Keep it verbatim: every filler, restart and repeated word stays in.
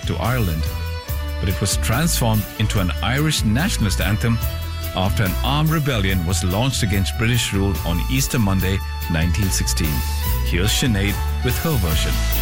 to Ireland, but it was transformed into an Irish nationalist anthem after an armed rebellion was launched against British rule on Easter Monday, nineteen sixteen. Here's Sinead with her version.